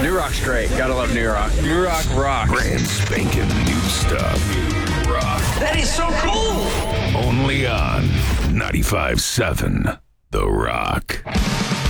New Rock's great. Gotta love New Rock. New Rock rocks. Brand spanking new stuff. New Rock. That is so cool. Only on 95.7 The Rock.